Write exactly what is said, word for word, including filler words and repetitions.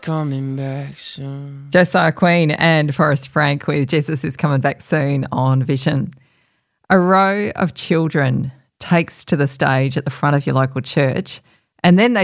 coming back soon. Josiah Queen and Forrest Frank with Jesus is Coming Back Soon on Vision. A row of children takes to the stage at the front of your local church, and then they